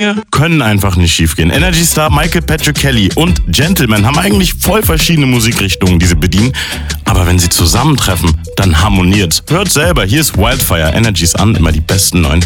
Dinge können einfach nicht schiefgehen. Energy Star, Michael Patrick Kelly und Gentleman haben eigentlich voll verschiedene Musikrichtungen, die sie bedienen. Aber wenn sie zusammentreffen, dann harmoniert. Hört selber, hier ist Wildfire, Energies an, immer die besten neuen